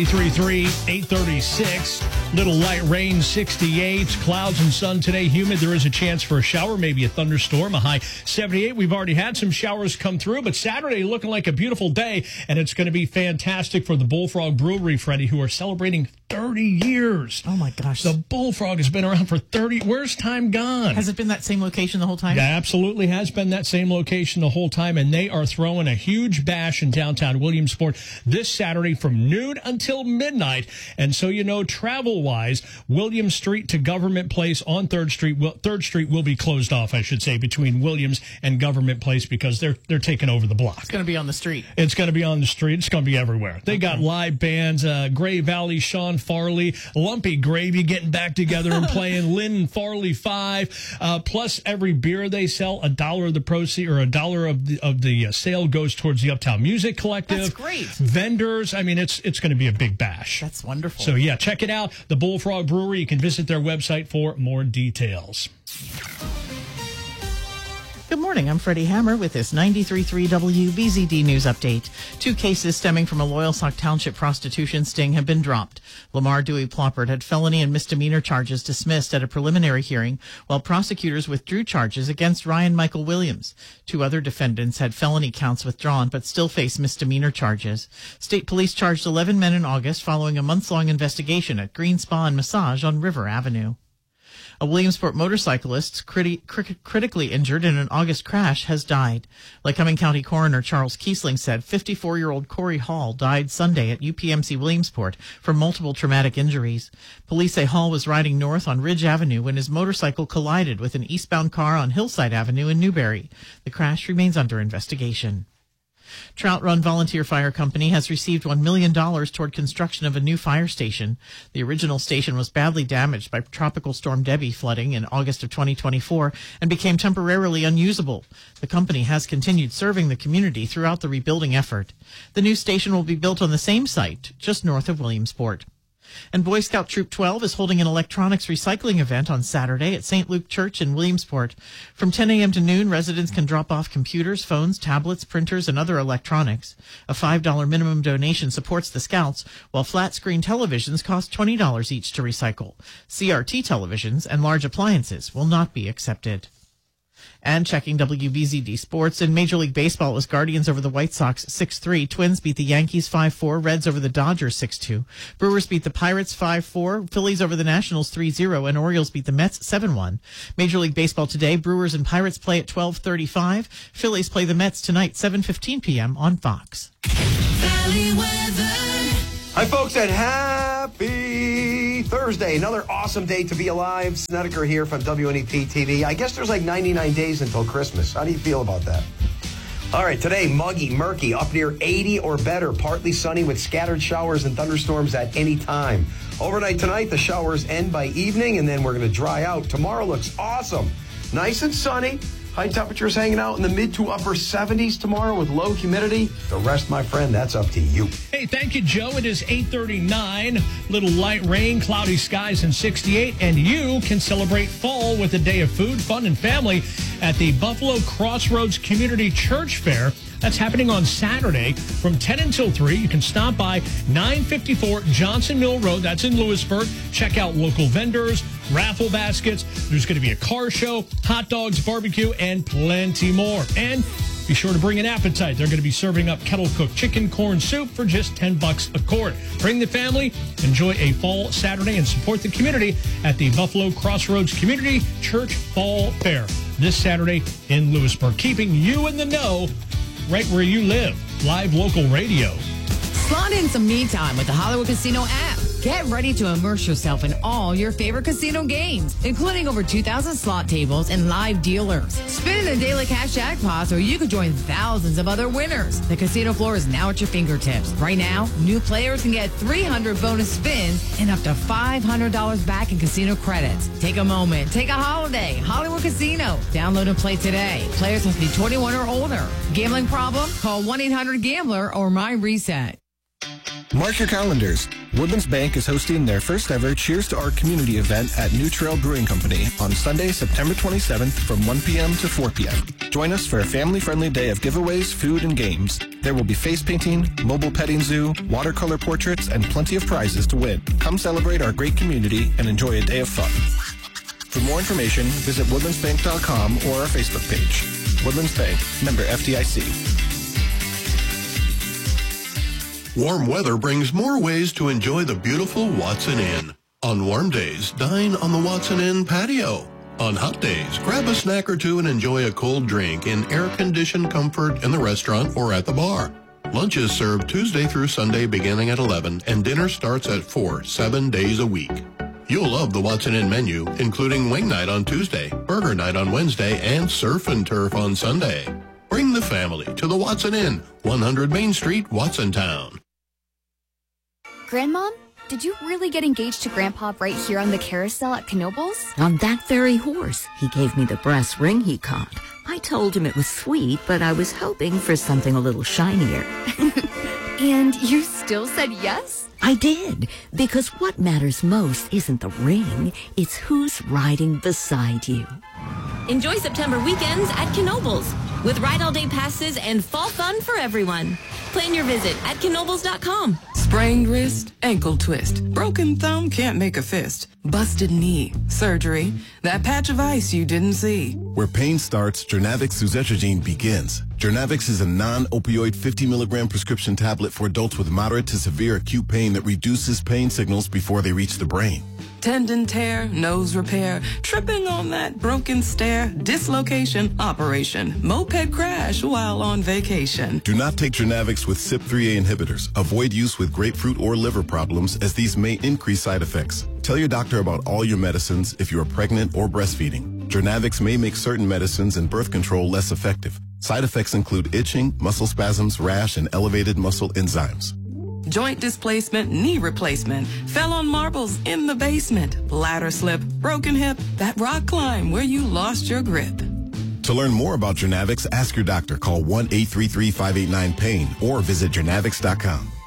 333, 836. Little light rain, 68. Clouds and sun today. Humid. There is a chance for a shower, maybe a thunderstorm. A high 78. We've already had some showers come through, but Saturday looking like a beautiful day, and it's going to be fantastic for the Bullfrog Brewery, Freddie, who are celebrating 30 years. Oh, my gosh. The Bullfrog has been around for 30. Where's time gone? Has it been that same location the whole time? Yeah, absolutely has been that same location the whole time, and they are throwing a huge bash in downtown Williamsport this Saturday from noon until midnight. And so, you know, travel-wise, Williams Street to Government Place on 3rd Street. 3rd Street will be closed off, I should say, between Williams and Government Place because they're taking over the block. It's going to be on the street. It's going to be on the street. It's going to be everywhere. They got live bands, Gray Valley, Sean Farley, Lumpy Gravy getting back together and playing, Lynn and Farley 5, plus every beer they sell, $1 of the proceeds or $1 of the sale goes towards the Uptown Music Collective. That's great. Vendors. I mean, it's going to be a big bash. That's wonderful. So, yeah, check it out. The Bullfrog Brewery. You can visit their website for more details. Good morning. I'm Freddie Hammer with this 93.3 WBZD News Update. 2 cases stemming from a Loyalsock Township prostitution sting have been dropped. Lamar Dewey Ploppert had felony and misdemeanor charges dismissed at a preliminary hearing, while prosecutors withdrew charges against Ryan Michael Williams. 2 other defendants had felony counts withdrawn but still face misdemeanor charges. State police charged 11 men in August following a months-long investigation at Green Spa and Massage on River Avenue. A Williamsport motorcyclist critically injured in an August crash has died. Lycoming County Coroner Charles Kiesling said 54-year-old Corey Hall died Sunday at UPMC Williamsport from multiple traumatic injuries. Police say Hall was riding north on Ridge Avenue when his motorcycle collided with an eastbound car on Hillside Avenue in Newberry. The crash remains under investigation. Trout Run Volunteer Fire Company has received $1 million toward construction of a new fire station. The original station was badly damaged by Tropical Storm Debbie flooding in August of 2024 and became temporarily unusable. The company has continued serving the community throughout the rebuilding effort. The new station will be built on the same site, just north of Williamsport. And Boy Scout Troop 12 is holding an electronics recycling event on Saturday at St. Luke Church in Williamsport. From 10 a.m. to noon, residents can drop off computers, phones, tablets, printers, and other electronics. A $5 minimum donation supports the Scouts, while flat-screen televisions cost $20 each to recycle. CRT televisions and large appliances will not be accepted. And checking WBZD Sports, in Major League Baseball, it was Guardians over the White Sox 6-3. Twins beat the Yankees 5-4. Reds over the Dodgers 6-2. Brewers beat the Pirates 5-4. Phillies over the Nationals 3-0. And Orioles beat the Mets 7-1. Major League Baseball today, Brewers and Pirates play at 12:35. Phillies play the Mets tonight, 7:15 p.m. on Fox. Valley weather. Hi, folks, and happy Thursday. Another awesome day to be alive. Snedeker here from WNEP TV. I guess there's like 99 days until Christmas. How do you feel about that? All right, today, muggy, murky, up near 80 or better. Partly sunny with scattered showers and thunderstorms at any time. Overnight tonight, the showers end by evening, and then we're going to dry out. Tomorrow looks awesome. Nice and sunny. High temperatures hanging out in the mid to upper 70s tomorrow with low humidity. The rest, my friend, that's up to you. Hey, thank you, Joe. It is 8:39. Little light rain, cloudy skies, and 68. And you can celebrate fall with a day of food, fun, and family at the Buffalo Crossroads Community Church Fair. That's happening on Saturday from 10 until 3. You can stop by 954 Johnson Mill Road. That's in Lewisburg. Check out local vendors, raffle baskets. There's going to be a car show, hot dogs, barbecue, and plenty more. And be sure to bring an appetite. They're going to be serving up kettle-cooked chicken corn soup for just $10 a quart. Bring the family, enjoy a fall Saturday, and support the community at the Buffalo Crossroads Community Church Fall Fair this Saturday in Lewisburg. Keeping you in the know right where you live. Live local radio. Slot in some me time with the Hollywood Casino app. Get ready to immerse yourself in all your favorite casino games, including over 2,000 slot tables and live dealers. Spin in the daily cash jackpots, or you could join thousands of other winners. The casino floor is now at your fingertips. Right now, new players can get 300 bonus spins and up to $500 back in casino credits. Take a moment. Take a holiday. Hollywood Casino. Download and play today. Players must be 21 or older. Gambling problem? Call 1-800-GAMBLER or My Reset. Mark your calendars. Woodlands Bank is hosting their first ever Cheers to Art community event at New Trail Brewing Company on Sunday, September 27th from 1 p.m. to 4 p.m. Join us for a family-friendly day of giveaways, food, and games. There will be face painting, mobile petting zoo, watercolor portraits, and plenty of prizes to win. Come celebrate our great community and enjoy a day of fun. For more information, visit woodlandsbank.com or our Facebook page. Woodlands Bank, member FDIC. Warm weather brings more ways to enjoy the beautiful Watson Inn. On warm days, dine on the Watson Inn patio. On hot days, grab a snack or two and enjoy a cold drink in air-conditioned comfort in the restaurant or at the bar. Lunch is served Tuesday through Sunday beginning at 11, and dinner starts at 4, 7 days a week. You'll love the Watson Inn menu, including wing night on Tuesday, burger night on Wednesday, and surf and turf on Sunday. Bring the family to the Watson Inn, 100 Main Street, Watsontown. Grandmom, did you really get engaged to Grandpa right here on the carousel at Knoebels? On that very horse. He gave me the brass ring he caught. I told him it was sweet, but I was hoping for something a little shinier. And you still said yes? I did, because what matters most isn't the ring, it's who's riding beside you. Enjoy September weekends at Knoebels with Ride All Day passes and fall fun for everyone. Plan your visit at knoebels.com. Sprained wrist, ankle twist, broken thumb can't make a fist, busted knee, surgery, that patch of ice you didn't see. Where pain starts, Jernavix suzetrigine begins. Jernavix is a non-opioid 50 milligram prescription tablet for adults with moderate to severe acute pain that reduces pain signals before they reach the brain. Tendon tear, nose repair, tripping on that broken stair, dislocation, operation, moped crash while on vacation. Do not take Jernavix with CYP3A inhibitors. Avoid use with grapefruit or liver problems, as these may increase side effects. Tell your doctor about all your medicines if you are pregnant or breastfeeding. Jernavix may make certain medicines and birth control less effective. Side effects include itching, muscle spasms, rash, and elevated muscle enzymes. Joint displacement, knee replacement, fell on marbles in the basement, ladder slip, broken hip, that rock climb where you lost your grip. To learn more about Jernavix, ask your doctor. Call 1-833-589-PAIN or visit Jernavix.com.